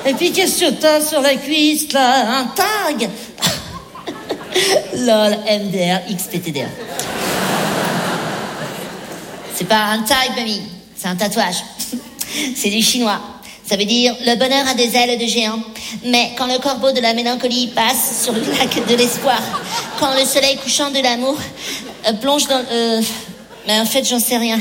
Et puis qu'est-ce que t'as sur la cuisse, là? Un tag? Lol, MDR, XPTDR. C'est pas un tag, mamie. C'est un tatouage. C'est du chinois. Ça veut dire « Le bonheur a des ailes de géant ». Mais quand le corbeau de la mélancolie passe sur le lac de l'espoir, quand le soleil couchant de l'amour plonge dans... Mais en fait, j'en sais rien.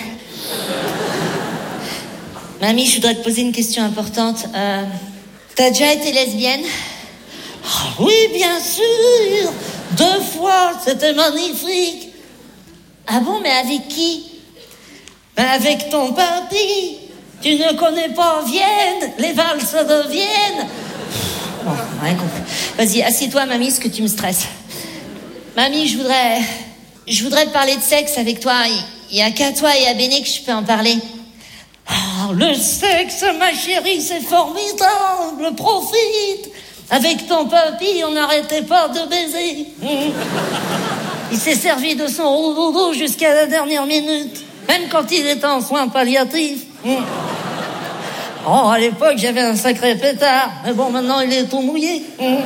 Mamie, je voudrais te poser une question importante. T'as déjà été lesbienne? Oh, oui, bien sûr. 2 fois, c'était magnifique. Ah bon, mais avec qui? Ben avec ton papy. Tu ne connais pas Vienne, les valses de Vienne. Bon, rien compris. Vas-y, assieds-toi, mamie, parce que tu me stresses. Mamie, je voudrais te parler de sexe avec toi. Il y a qu'à toi et à Béné que je peux en parler. Oh, le sexe, ma chérie, c'est formidable. Profite. Avec ton papy, on n'arrêtait pas de baiser. Il s'est servi de son roudoudou jusqu'à la dernière minute. Même quand il était en soins palliatifs. Oh, à l'époque, j'avais un sacré pétard. Mais bon, maintenant, il est tout mouillé.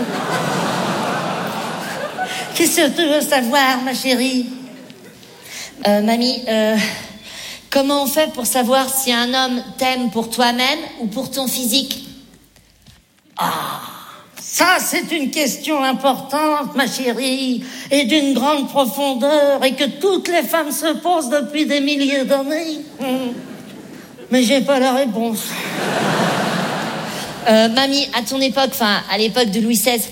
Qu'est-ce que tu veux savoir, ma chérie? Mamie, comment on fait pour savoir si un homme t'aime pour toi-même ou pour ton physique? Ah, ça, c'est une question importante, ma chérie, et d'une grande profondeur, et que toutes les femmes se posent depuis des milliers d'années. Mais j'ai pas la réponse. Mamie, à ton époque, enfin, à l'époque de Louis XVI,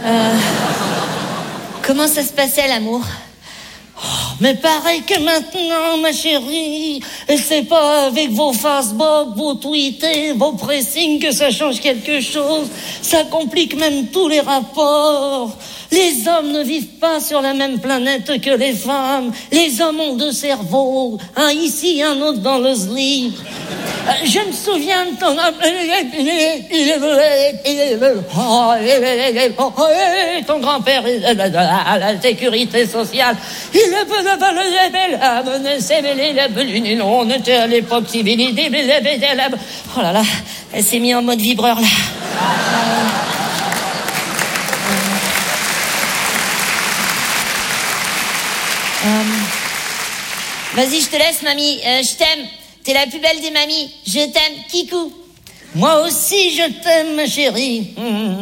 comment ça se passait, l'amour? Oh, mais pareil que maintenant, ma chérie. Et c'est pas avec vos Facebook, vos tweetés, vos pressings que ça change quelque chose. Ça complique même tous les rapports. Les hommes ne vivent pas sur la même planète que les femmes. Les hommes ont 2 cerveaux, un ici, un autre dans le slip. Je me souviens de ton grand-père à la sécurité sociale. On était à l'époque civilisée. Oh là là, elle s'est mise en mode vibreur là. Vas-y, je te laisse, mamie. Je t'aime. T'es la plus belle des mamies. Je t'aime, Kikou. Moi aussi, je t'aime, ma chérie.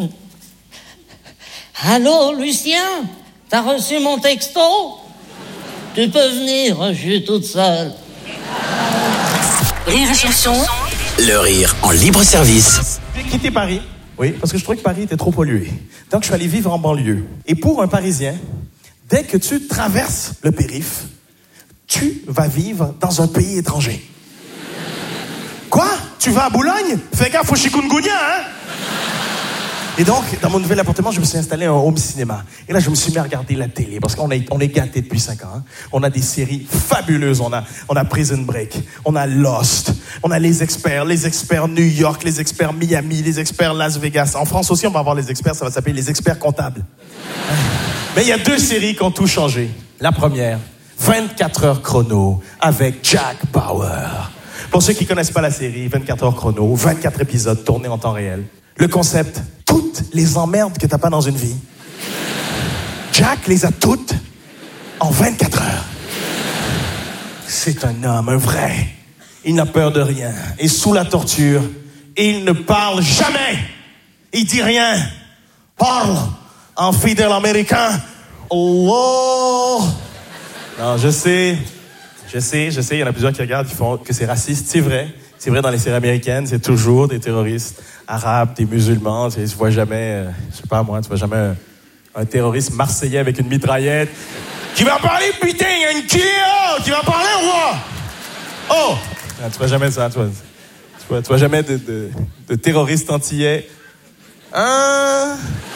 Allô, Lucien? T'as reçu mon texto? Tu peux venir, je suis toute seule. Rire et chanson. Le rire en libre service. J'ai quitté Paris, oui, parce que je trouvais que Paris était trop pollué. Donc, je suis allé vivre en banlieue. Et pour un Parisien, dès que tu traverses le périph', tu vas vivre dans un pays étranger. Quoi? Tu vas à Boulogne? Fais gaffe au chikungunya, hein? Et donc, dans mon nouvel appartement, je me suis installé un home cinéma. Et là, je me suis mis à regarder la télé, parce qu'on est gâtés depuis 5 ans. Hein? On a des séries fabuleuses. On a Prison Break, on a Lost, on a les experts New York, les experts Miami, les experts Las Vegas. En France aussi, on va avoir les experts, ça va s'appeler les experts comptables. Mais il y a 2 séries qui ont tout changé. La première, 24 heures chrono, avec Jack Bauer. Pour ceux qui connaissent pas la série, 24 heures chrono, 24 épisodes tournés en temps réel. Le concept, toutes les emmerdes que t'as pas dans une vie, Jack les a toutes en 24 heures. C'est un homme, un vrai. Il n'a peur de rien. Et sous la torture, il ne parle jamais. Il dit rien. Parle en fidèle américain. Oh! Non, je sais, il y en a plusieurs qui regardent, qui font que c'est raciste. C'est vrai dans les séries américaines, c'est toujours des terroristes arabes, des musulmans. Tu vois jamais, je sais pas moi, tu vois jamais un terroriste marseillais avec une mitraillette. Qui va parler, putain, il y a une killer! Qui va parler ou quoi? Oh! Non, tu vois jamais ça, tu vois jamais de terroristes antillais. Hein?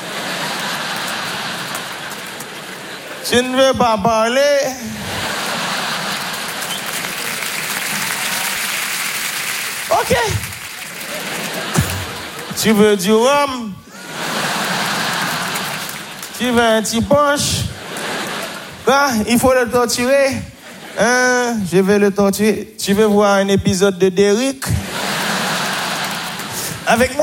Tu ne veux pas parler? OK. Tu veux du rhum? Tu veux un petit punch? Bah, il faut le torturer. Hein? Je vais le torturer. Tu veux voir un épisode de Derrick? Avec moi?